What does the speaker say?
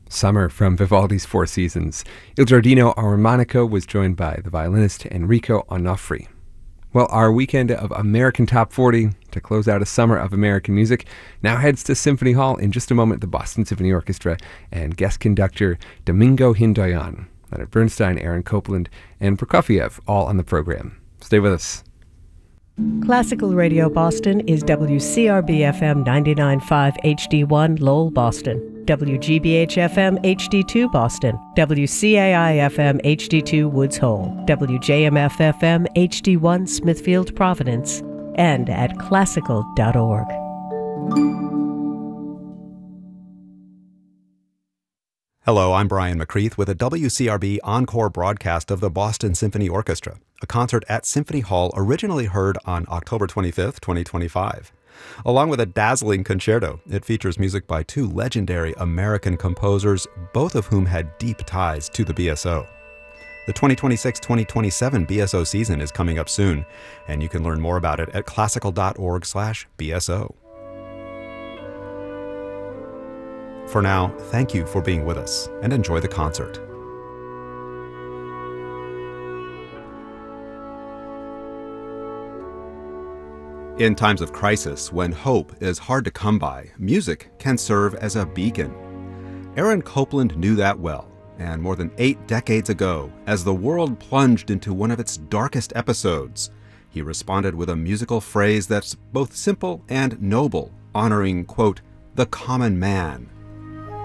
Summer from Vivaldi's Four Seasons. Il Giardino Armonico was joined by the violinist Enrico Onofri. Well, our weekend of American Top 40 to close out a summer of American music now heads to Symphony Hall. In just a moment, the Boston Symphony Orchestra and guest conductor Domingo Hindoyan. Leonard Bernstein, Aaron Copland, and Prokofiev all on the program. Stay with us. Classical Radio Boston is WCRB-FM 99.5 HD1 Lowell, Boston, WGBH-FM HD2 Boston, WCAI-FM HD2 Woods Hole, WJMF-FM HD1 Smithfield, Providence, and at classical.org. Hello, I'm Brian McCreath with a WCRB encore broadcast of the Boston Symphony Orchestra, a concert at Symphony Hall originally heard on October 25th, 2025. Along with a dazzling concerto, it features music by two legendary American composers, both of whom had deep ties to the BSO. The 2026-2027 BSO season is coming up soon, and you can learn more about it at classical.org/BSO. For now, thank you for being with us, and enjoy the concert. In times of crisis, when hope is hard to come by, music can serve as a beacon. Aaron Copland knew that well, and more than 8 decades ago, as the world plunged into one of its darkest episodes, he responded with a musical phrase that's both simple and noble, honoring, quote, the common man.